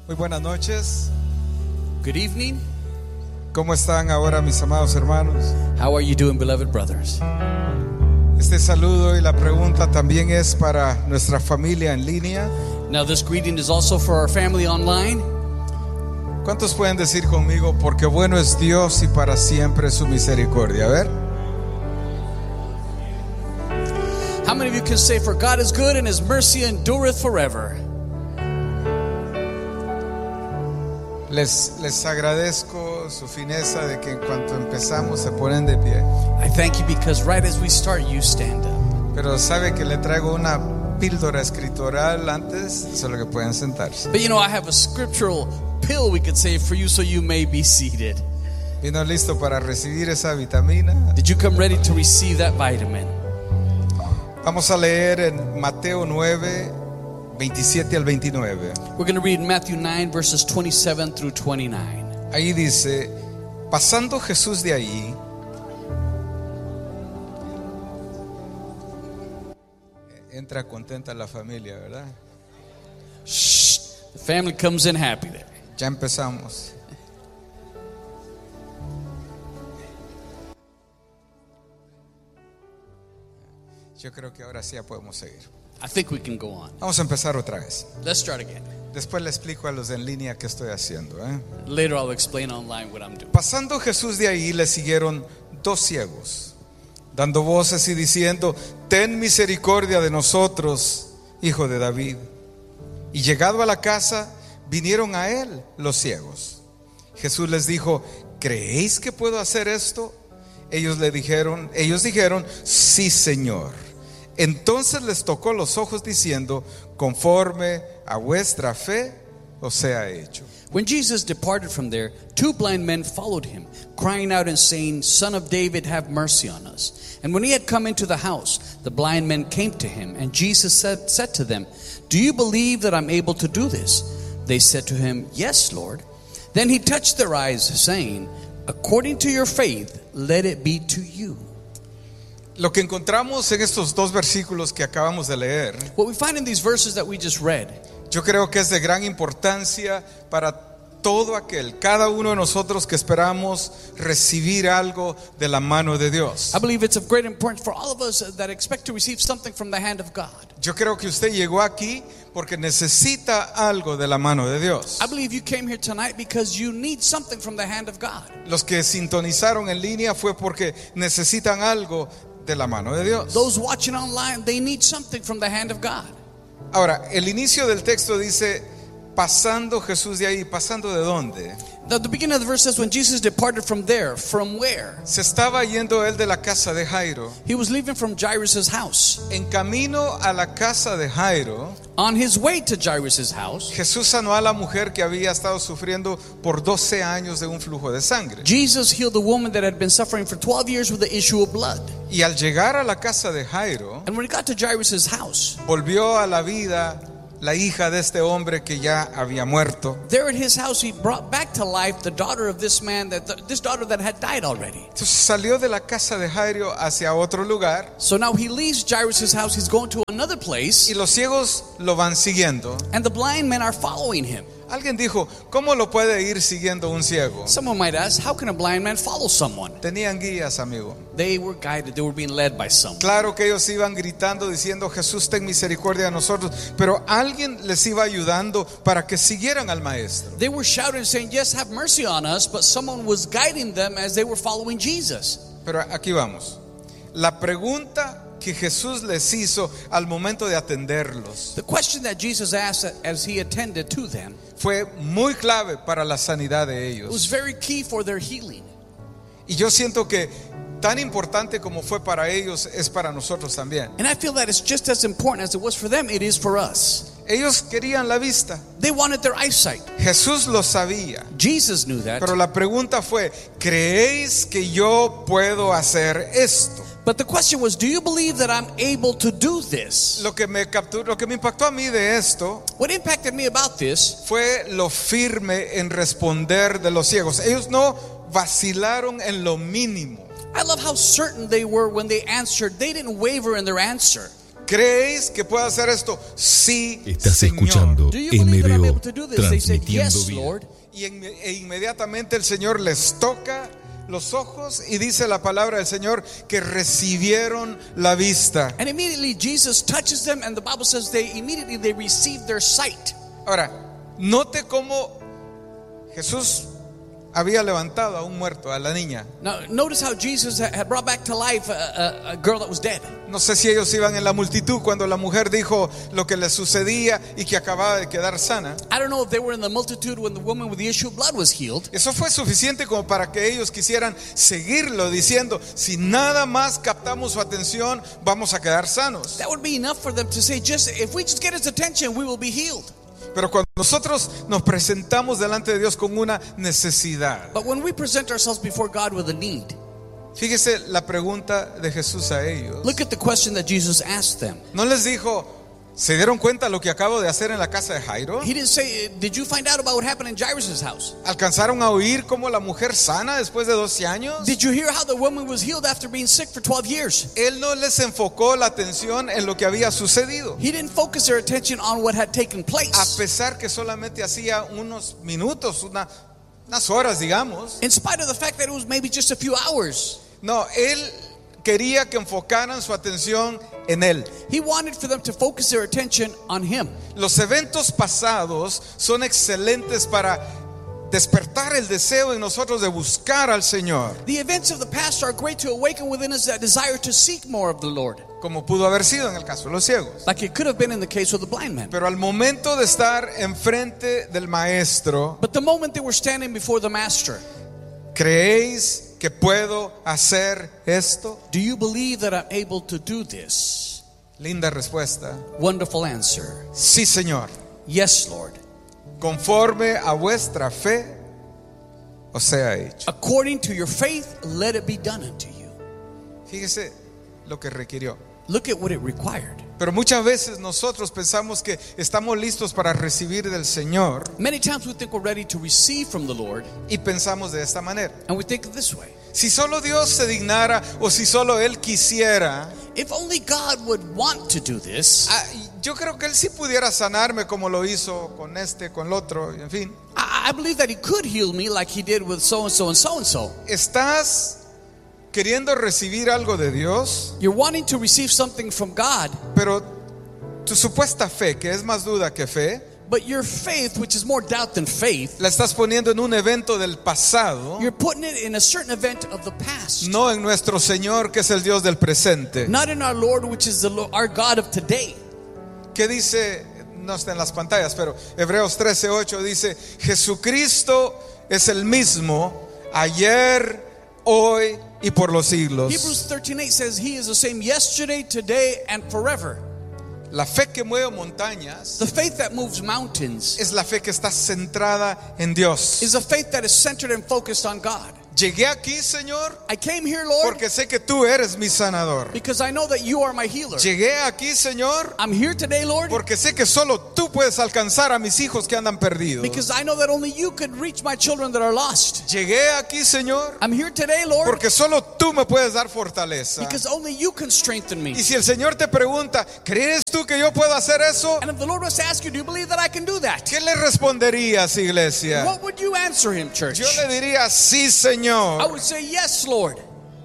Muy buenas noches. Good evening. ¿Cómo están ahora, mis amados hermanos? How are you doing, beloved brothers? Este saludo y la pregunta también es para nuestra familia en línea. Now this greeting is also for our family online. ¿Cuántos pueden decir conmigo, porque bueno es Dios y para siempre su misericordia? A ver. How many of you can say, for God is good and His mercy endureth forever? Les agradezco su fineza de que en cuanto empezamos se ponen de pie. I thank you because right as we start, you stand up. Pero sabe que le traigo una píldora escritural antes, solo que pueden sentarse. But you know, I have a scriptural pill, we could say, for you so you may be seated. ¿Vino listo para recibir esa vitamina? Did you come ready to receive that vitamin? Vamos a leer en Mateo 9, 27 al 29. We're going to read Matthew 9 verses 27 through 29. Ahí dice: pasando Jesús de allí, entra contenta la familia, ¿verdad? Shh, the family comes in happy there. Ya empezamos. Yo creo que ahora sí ya podemos seguir. I think we can go on. Vamos a empezar otra vez. Let's start again. Después le explico a los en línea qué estoy haciendo, Later I'll explain online what I'm doing. Pasando Jesús de ahí, le siguieron dos ciegos, dando voces y diciendo: ten misericordia de nosotros, hijo de David. Y llegado a la casa, vinieron a él los ciegos. Jesús les dijo: ¿creéis que puedo hacer esto? Ellos dijeron: sí, Señor. Entonces les tocó los ojos diciendo: conforme a vuestra fe os sea hecho. When Jesus departed from there, two blind men followed him, crying out and saying, Son of David, have mercy on us. And when he had come into the house, the blind men came to him, and Jesus said to them, do you believe that I'm able to do this? They said to him, yes, Lord. Then he touched their eyes, saying, according to your faith, let it be to you. Lo que encontramos en estos dos versículos que acabamos de leer, What we find in these verses that we just read, yo creo que es de gran importancia para todo cada uno de nosotros que esperamos recibir algo de la mano de Dios. I believe it's of great importance for all of us that expect to receive something from the hand of God. Yo creo que usted llegó aquí porque necesita algo de la mano de Dios. I believe you came here tonight because you need something from the hand of God. Los que sintonizaron en línea fue porque necesitan algo de la mano de Dios. Those watching online, they need something from the hand of God. Ahora, el inicio del texto dice: pasando Jesús de ahí. ¿Pasando de dónde? The beginning of the verse says, when Jesus departed from there, from where? Se estaba yendo él de la casa de Jairo. He was leaving from Jairus' house. En camino a la casa de Jairo, On his way to Jairus' house, Jesús sanó a la mujer que había estado sufriendo por 12 años de un flujo de sangre. Jesus healed a woman that had been suffering for 12 years with the issue of blood. Y al llegar a la casa de Jairo, And when he got to Jairus' house, volvió a la vida la hija de este hombre que ya había muerto. there at his house he brought back to life the daughter of this man, this daughter that had died already. Entonces salió de la casa de Jairo hacia otro lugar, So now he leaves Jairus' house, he's going to another place, y los ciegos lo van siguiendo. and the blind men are following him. Alguien dijo: ¿cómo lo puede ir siguiendo un ciego? Someone might ask, how can a blind man follow someone? Tenían guías, amigo. They were guided, they were being led by someone. Claro que ellos iban gritando diciendo: Jesús, ten misericordia de nosotros, pero alguien les iba ayudando para que siguieran al maestro. They were shouting saying, yes, have mercy on us, but someone was guiding them as they were following Jesus. Pero aquí vamos. La pregunta que Jesús les hizo al momento de atenderlos The question that Jesus asked as he attended to them fue muy clave para la sanidad de was ellos. very key for their healing. Y yo siento que tan importante como fue para ellos es para nosotros también. And I feel that it's just as important as it was for them, it is for us. Ellos querían la vista. They wanted their eyesight. Jesús lo sabía. Jesus knew that. Pero la pregunta fue: ¿creéis que yo puedo hacer esto? But the question was, do you believe that I'm able to do this? Lo que me impactó a mí de esto What impacted me about this fue lo firme en responder de los ciegos. Ellos no vacilaron en lo mínimo. I love how certain they were when they answered. They didn't waver in their answer. ¿creéis que puedo hacer esto? Sí, Estás Señor. escuchando Do you believe that I'm able to do MBO, this? They said, transmitiendo yes, vida. Lord. E inmediatamente el Señor les toca los ojos y dice la palabra del Señor que recibieron la vista. And immediately Jesus touches them, and the Bible says they received their sight. Ahora, note cómo Jesús había levantado a un muerto, a la niña. Now, notice how Jesus had brought back to life a girl that was dead. No sé si ellos iban en la multitud cuando la mujer dijo lo que le sucedía y que acababa de quedar sana. I don't know if they were in the multitude when the woman with the issue of blood was healed. Eso fue suficiente como para que ellos quisieran seguirlo diciendo, si nada más captamos su atención, vamos a quedar sanos. That would be enough for them to say, just if we just get his attention, we will be healed. Pero cuando nosotros nos presentamos delante de Dios con una necesidad, But when we present ourselves before God with a need, fíjese la pregunta de Jesús a ellos. look at the question that Jesus asked them. No les dijo, ¿se dieron cuenta lo que acabo de hacer en la casa de Jairo? He didn't say, did you find out about what happened in Jairus' house? ¿Alcanzaron a oír cómo la mujer sana después de 12 años? Did you hear how the woman was healed after being sick for 12 years? Él no les enfocó la atención en lo que había sucedido, He didn't focus their attention on what had taken a place. pesar que solamente hacía unos minutos, unas horas, digamos. In spite of the fact that it was maybe just a few hours. No, él quería que enfocaran su atención en él. He wanted for them to focus their attention on him. Los eventos pasados son excelentes para despertar el deseo en nosotros de buscar al Señor, The events of the past are great to awaken within us that desire to seek more of the Lord, como pudo haber sido en el caso de los ciegos. like it could have been in the case of the blind man. Pero al momento de estar enfrente del maestro, But the moment they were standing before the master, ¿creéis que puedo hacer esto? do you believe that I'm able to do this? Linda respuesta. Wonderful answer. Sí, Señor. Yes, Lord. Conforme a vuestra fe os sea hecho. According to your faith, let it be done unto you. Fíjese lo que requirió. Look at what it required. Pero muchas veces nosotros pensamos que estamos listos para recibir del Señor Many times we think we're ready to receive from the Lord, y pensamos de esta manera. and we think this way. Si solo Dios se dignara o si solo Él quisiera, If only God would want to do this, yo creo que Él sí pudiera sanarme como lo hizo con este, con el otro, en fin. I believe that He could heal me like He did with so-and-so and so-and-so. ¿Estás queriendo recibir algo de Dios? You're wanting to receive something from God, Pero tu supuesta fe, que es más duda que fe, but your faith, which is more doubt than faith, la estás poniendo en un evento del pasado, you're putting it in a certain event of the past, no en nuestro Señor, que es el Dios del presente. not in our Lord, which is our God of today. ¿Qué dice? No está en las pantallas, pero Hebreos 13:8 dice: Jesucristo es el mismo ayer, hoy y por los siglos. Hebrews 13:8 says He is the same yesterday, today, and forever. La fe que mueve montañas The faith that moves mountains es la fe que está centrada en Dios. is a faith that is centered and focused on God. Llegué aquí, Señor, I came here, Lord, porque sé que tú eres mi sanador. because I know that you are my healer. Llegué aquí, Señor, I'm here today, Lord, porque sé que solo tú puedes alcanzar a mis hijos que andan perdidos. because I know that only you could reach my children that are lost. Llegué aquí, Señor, I'm here today, Lord, porque solo tú me puedes dar fortaleza. because only you can strengthen me. Y si el Señor te pregunta, ¿crees tú que yo puedo hacer eso? And if the Lord was to ask you, do you believe that I can do that? ¿Qué le responderías, iglesia? What would you answer him, church? Yo le diría, sí, I Señor. would say, yes, Lord.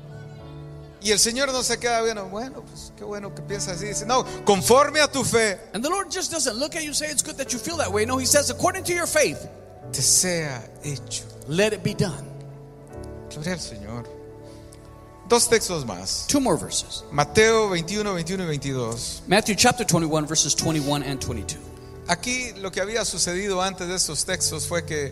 Y el Señor no se queda bueno, pues qué bueno que piensa así. Dice, no, conforme a tu fe, And the Lord just doesn't look at you and say, it's good that you feel that way. No, He says, according to your faith, te sea hecho. let it be done. Gloria al Señor. Dos textos más. Two more verses. Mateo 21, 21 y 22. Matthew chapter 21, verses 21 and 22. Aquí lo que había sucedido antes de estos textos fue que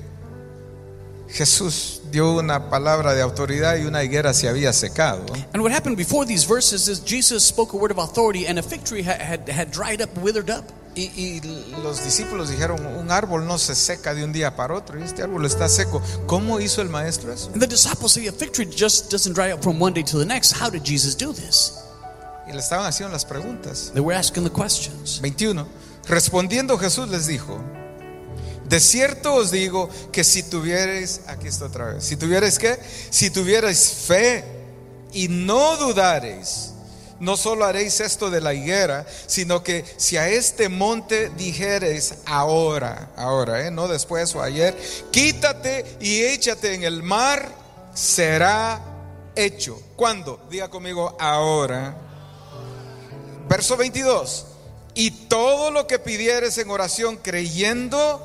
Jesús dio una palabra de autoridad y una higuera se había secado. And what happened before these verses is Jesus spoke a word of authority, and a fig tree had dried up, withered up. Y los discípulos dijeron, un árbol no se seca de un día para otro, y este árbol está seco. ¿Cómo hizo el maestro eso? And the disciples say a fig tree just doesn't dry up from one day to the next. How did Jesus do this? Y le estaban haciendo las preguntas. They were asking the questions. 21. Respondiendo Jesús les dijo: de cierto os digo que si tuvierais, aquí está otra vez, si tuvierais ¿qué? Si tuvierais fe y no dudareis, no solo haréis esto de la higuera, sino que si a este monte dijeres ahora, no después o ayer, quítate y échate en el mar, será hecho. ¿Cuándo? Diga conmigo, ahora. Verso 22. Y todo lo que pidieres en oración creyendo.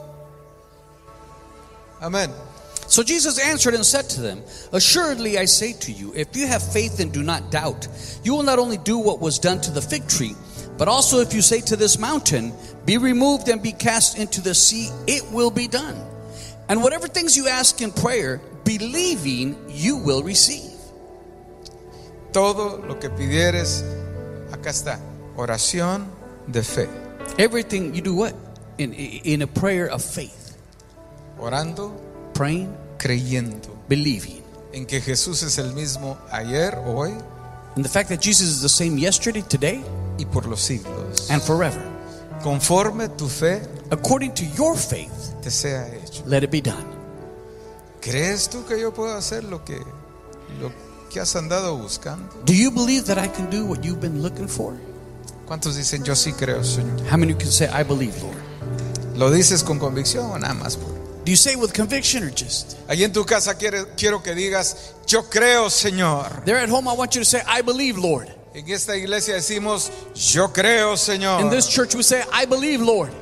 Amén. So Jesus answered and said to them, assuredly I say to you, if you have faith and do not doubt, you will not only do what was done to the fig tree, but also if you say to this mountain, be removed and be cast into the sea, it will be done. And whatever things you ask in prayer, believing, you will receive. Todo lo que pidieres, acá está, oración de fe. Everything you do what? In a prayer of faith. Orando, Praying, creyendo believing. en que Jesús es el mismo ayer, hoy And the fact that Jesus is the same yesterday, today, y por los siglos. and forever. Conforme tu fe According to your faith, te sea hecho. let it be done. ¿Crees tú que yo puedo hacer lo que has andado buscando? Do you believe that I can do what you've been looking for? ¿Cuántos dicen yo sí creo, Señor? How many can say, I believe, Lord? ¿Lo dices con convicción o nada más? Do you say it with conviction or just? Allí en tu casa quiero que digas, yo creo, Señor. There at home, I want you to say, I believe, Lord. En esta iglesia decimos, yo creo, Señor. In this church, we say, I believe, Lord.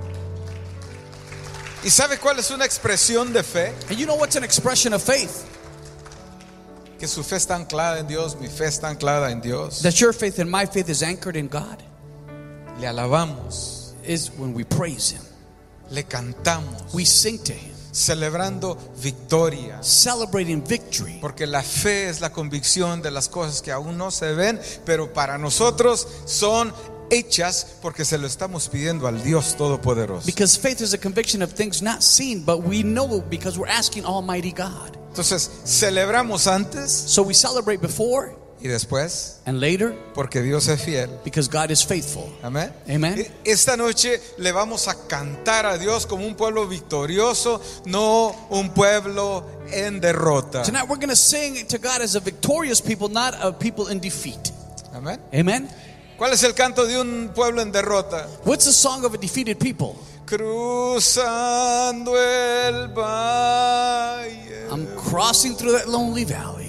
¿Y sabe cuál es una expresión de fe? And you know what's an expression of faith? Que su fe está anclada en Dios, mi fe está anclada en Dios. That your faith and my faith is anchored in God. Le alabamos, Is when we praise Him. le cantamos, We sing to Him, celebrando victoria. celebrating victory. Porque la fe es la convicción de las cosas que aún no se ven, pero para nosotros son hechas porque se lo estamos pidiendo al Dios Todopoderoso. Because faith is a conviction of things not seen, but we know because we're asking Almighty God. Entonces, celebramos antes So we celebrate before y después and later porque Dios es fiel. because God is faithful. Amén. Amen. Esta noche le vamos a cantar a Dios como un pueblo victorioso, no un pueblo en derrota. Tonight we're going to sing to God as a victorious people, not a people in defeat. Amén. Amen. ¿Cuál es el canto de un pueblo en derrota? What's the song of a defeated people? Cruzando el valle I'm crossing through that lonely valley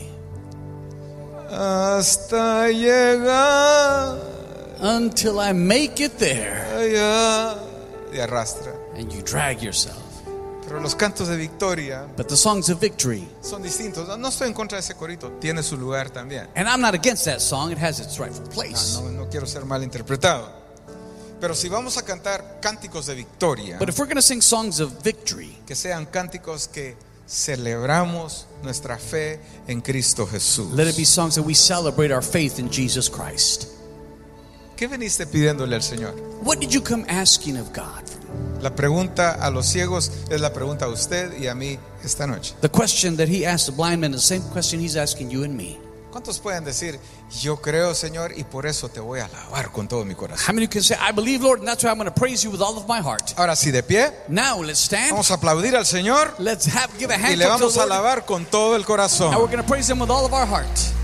hasta llegar until I make it there. allá. Y arrastra. And you drag yourself. Pero los cantos de victoria But the songs of victory, son distintos. No estoy en contra de ese corito, tiene su lugar también. and I'm not against that song, it has its rightful place. No quiero ser mal interpretado. Pero si vamos a cantar cánticos de victoria, But if we're going to sing songs of victory, que sean cánticos que celebramos nuestra fe en Cristo Jesús. let it be songs that we celebrate our faith in Jesus Christ. ¿Qué veniste pidiéndole al Señor? What did you come asking of God? La pregunta a los ciegos es la pregunta a usted y a mí esta noche. The question that he asked the blind man is the same question he's asking you and me. ¿Cuántos pueden decir, yo creo, Señor, y por eso te voy a alabar con todo mi corazón? How many can say, I believe, Lord, and that's why I'm going to praise you with all of my heart? Ahora sí, de pie, Now let's stand. vamos a aplaudir al Señor Let's give a y hand le clap to vamos the a Lord. alabar con todo el And we're corazón. going to praise him with all of our heart.